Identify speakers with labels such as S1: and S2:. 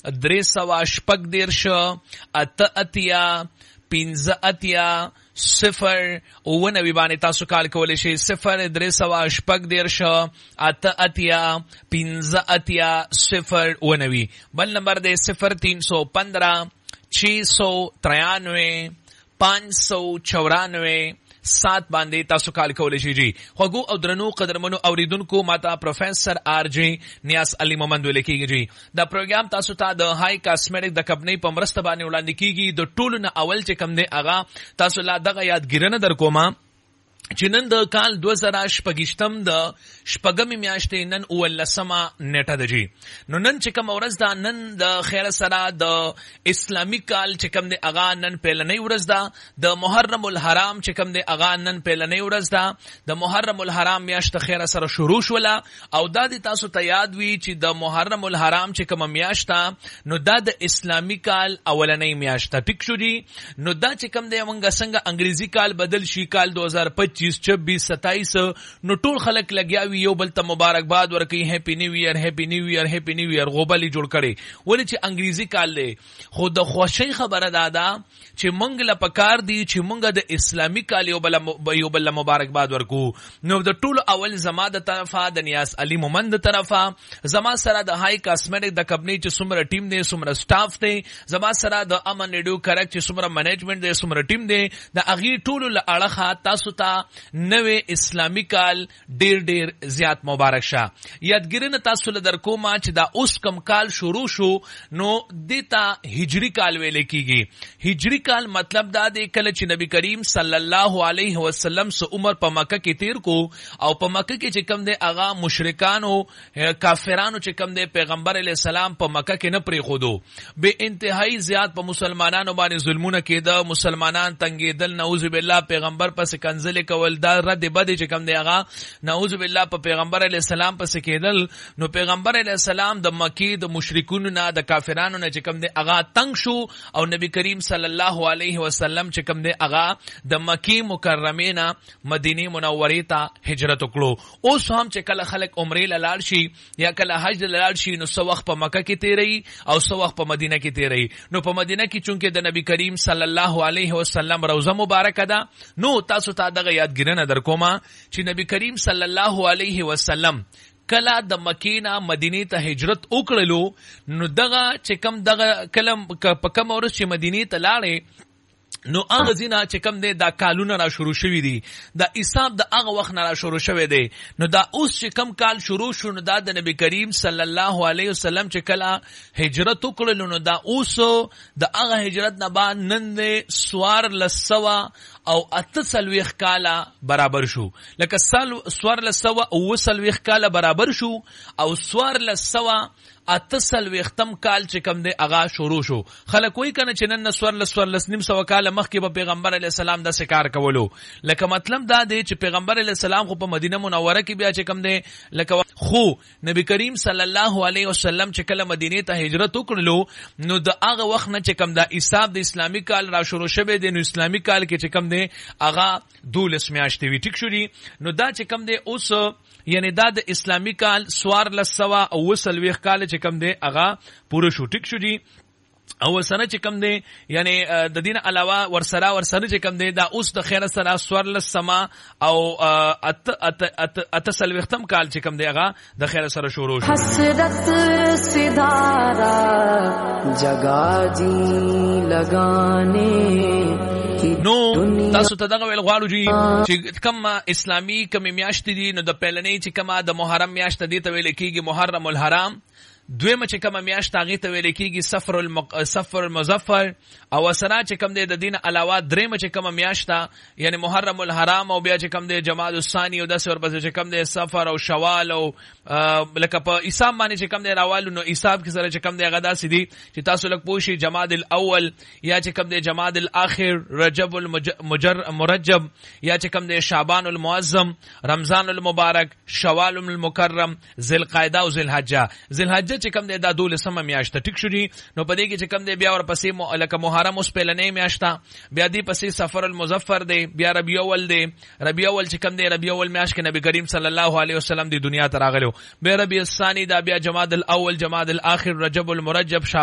S1: 314 اتیا 15 0 اوونوی باندې تاسو کال کولی شئ 0314 اتیا 15 0 اوونوی. بل نمبر دی 0315 693 594 7 باندې تاسو کال کولی شئ. جی خوږو او درنو قدرمنو اوریدونکو ماته پروفیسر آر جی نیاز علي محمد ویل کېږي. جی دا پروګرام تاسو ته د هاي کاسمیټک د کمپنۍ په مرسته باندې وړاندې کېږي. د ټولو نه اول چې کم دی هغه تاسو لا دغه یادګیرنه در کومه چې نن د کال 2018 د شپږمې میاشتې نن 19مه نیټه ده. جی نو نن چې کوم ورځ ده، نن د خیر سره د اسلامي کال چې کوم دی هغه نن پیلنۍ ورځ ده. د محرم الحرام چې کوم دی هغه نن پیلنۍ ورځ ده. د محرم الحرام میاشت خیر سره شروع شوله او دا د تاسو ته یاد وي چې د محرم الحرام چې کوم میاشت نو دا د اسلامي کال اولنۍ میاشت. ټیک شو جی. نو دا چې کوم دی موږ څنګه انګریزي کال بدل شي کال 2025 26 27 نو ټول خلک لګیا وي یو بل ته مبارکباد ورکوي هپی نیو ایئر هپی نیو ایئر هپی نیو ایئر غوبلی جوړ کړي ولې چې انګریزي کال دی. خو د خوشی خبره ده چې مونږ له پکار دی چې مونږ د اسلامي کال یو بل مبارکباد ورکو. نو د ټول اول زما د طرفه د نیاز علي محمد د طرفه زما سره د هاي کاسمیټک د کمپنۍ چې څومره ټیم دی څومره سټاف دی، زما سره د امن ریډیو کرک چې څومره منیجمنت دی څومره ټیم دی، د هغې ټولو له اړخه تاسو ته نوې اسلامي کال ډیر زیات مبارک شه. یادګیرنه تاسو له در کومه چې دا اوس کم کال شروع شو نو دیتا هجری کال ویل کیږي. هجری کال مطلب دا دی کله چې نبی کریم صلی الله علیه وسلم سو عمر په مکه کې تیر کو او په مکه کې چې کم دی هغه مشرکانو کافرانو چې کم دی پیغمبر علیه السلام په مکه کې نه پرې خودو، به انتهایی زیات په مسلمانانو باندې ظلمونه کېده، مسلمانان تنګېدل، نعوذ بالله پیغمبر پس کنځلې کول، دا رد بد چې کم دی هغه نعوذ بالله په پیغمبر علیه السلام پس کېدل. نو پیغمبر علیه السلام د مکی د مشرکونو نه د کافرانو نه چې کم دی هغه تنگ شو او نبی کریم صلی الله علیه وسلم چې کم دی هغه د مکی مکرمه نه مدینه منوره ته هجرت وکړو. اوس هم چې کله خلک عمرې لاړ شي یا کله حج لاړ شي نو څو وخت په مکه کې تیری او څو وخت په مدینه کې تیری. نو په مدینه کې چونکه د نبی کریم صلی الله علیه وسلم روزه مبارکه ده نو تاسو ته دغه یادګیرنه در کومه چې نبی کریم صلی الله علیه وسلم کله د مکینه مدینه ته هجرت وکړلو نو دغه چې کم دغه کلم په کوم ورځ چې مدینه ته لاړې نو هغه ځینه چې کم دی دا کالونه را شروع شوي دي، دا حساب د هغه وخت نه را شروع شوی دی. نو دا اوس چې کم کال شروع شو نو دا د نبی کریم صلی الله علیه وسلم چې کله هجرت وکړلو نو دا اوس د هغه هجرت نه بعد نن دی 1448 کاله برابر شو. لکه 1448 کاله برابر شو او 1448 کال چې کم دی هغه شروع شو. خلک وایي کنه چې نن 1400 کاله مخکې به پیغمبر علیه السلام داسې کار کولو. لکه مطلب دا دی چې پیغمبر علیه السلام خو په مدینه منوره کې بیا چې کم دی لکه خو نبی کریم صلی الله علیه وسلم چې کله مدینه ته هجرت وکړلو نو د هغه وخت نه چې کم دا حساب د اسلامي کال را شروع شوی دی. نو اسلامي کال کې چې کم دی هغه 12 میاشتې وي. ټیک شو دی. نو دا چې کم دی اوس یعنی دا د اسلامي کال 1420 کال چې کم دی هغه پوره شو. ټیک شو دی. او سره چې کم دی یعنی د دین علاوه ورسره چې کم دی دا اوس د خیر سره 14 او اتسلوختم کال چې کم دی هغه د خیر سره شروع شو.
S2: حسرت ستاره جگا جی لگانے
S1: نو تاسو ته دغه ویل غواړو جی چې کم اسلامي کم میاشت دي نو د پیلنۍ چې کم د محرم میاشت دي ته ویل کېږي محرم الحرام. دویمه چې کومه میاشت هغې ته ویل کېږي صفر المظفر او سره چې کوم دی د دین علاوه درېمه چې کومه میاشت یعنی محرم الحرام او بیا چې کوم دی جماد الثاني او داسې ورپسې چې کوم دی صفر او شوال او لکه په حساب باندې چې کوم دی راوالو نو حساب کې سره چې کوم دی هغه داسې دي چې تاسو لږ پوه شئ جماد الاول یا چې کوم دی جماد الاخر رجب المرجب یا چې کوم دی شعبان المعظم رمضان المبارک شوال المکرم ذوالقعده او ذوالحجه چې کم دی دا 12 میاشت. ټیک شو دی. نو په دې کې چې کم دی بیا ورپسې لکه محرم اوس پیلنۍ میاشت بیا دې پسې صفر المظفر دی بیا ربیع اول دی. ربیع اول چې کم دی ربیع اول میاشت کې نبی کریم صلی الله علیه وسلم دی دنیا ته راغلو. بیا ربیع الثانی دا بیا جماد الاول جماد الاخر رجب المرجب